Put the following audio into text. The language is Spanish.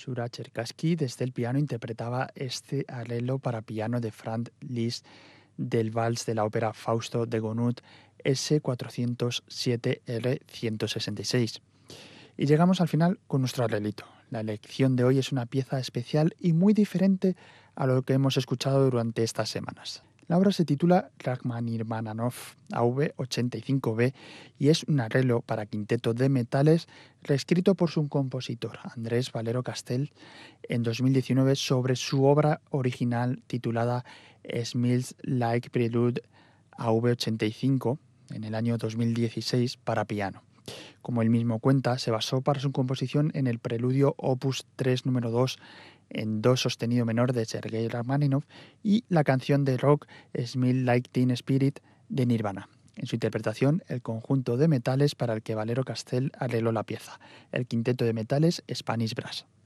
Shura Cherkassky desde el piano interpretaba este arreglo para piano de Franz Liszt del vals de la ópera Fausto de Gounod S407 R166. Y llegamos al final con nuestro arreglito. La elección de hoy es una pieza especial y muy diferente a lo que hemos escuchado durante estas semanas. La obra se titula Rachmaninoff AV85B y es un arreglo para quinteto de metales reescrito por su compositor Andrés Valero Castell en 2019 sobre su obra original titulada Smells Like Prelude AV85 en el año 2016 para piano. Como él mismo cuenta, se basó para su composición en el preludio Opus 3 número 2 en do sostenido menor de Sergei Rachmaninoff y la canción de rock Smell Like Teen Spirit de Nirvana. En su interpretación, el conjunto de metales para el que Valero Castell arregló la pieza, el quinteto de metales Spanish Brass.